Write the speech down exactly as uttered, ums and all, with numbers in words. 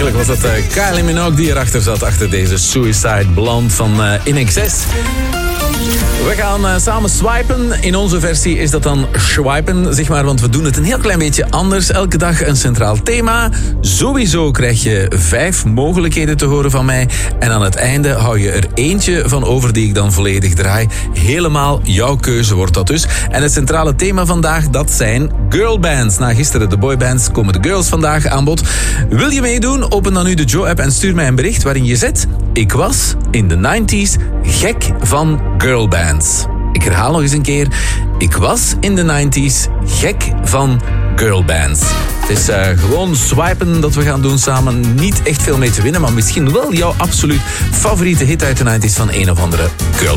Eigenlijk was het uh, Kylie Minogue die erachter zat, achter deze Suicide Blonde van uh, In Excess. We gaan uh, samen swipen. In onze versie is dat dan swipen, zeg maar, want we doen het een heel klein beetje anders. Elke dag een centraal thema. Sowieso krijg je vijf mogelijkheden te horen van mij. En aan het einde hou je er eentje van over die ik dan volledig draai. Helemaal jouw keuze wordt dat dus. En het centrale thema vandaag, dat zijn girlbands. Na gisteren de boybands komen de girls vandaag aan bod. Wil je meedoen? Open dan nu de Joe-app en stuur mij een bericht waarin je zet: ik was in de nineties gek van girlbands. Ik herhaal nog eens een keer. Ik was in de nineties gek van girlbands. Het is uh, gewoon swipen dat we gaan doen samen. Niet echt veel mee te winnen, maar misschien wel jouw absoluut favoriete hit uit de nineties van een of andere girl.